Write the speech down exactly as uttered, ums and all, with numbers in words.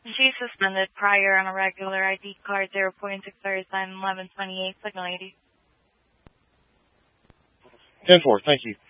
She's suspended prior on a regular I D card, zero point six thirty-seven eleven twenty-eight, signal eighty. ten four, thank you.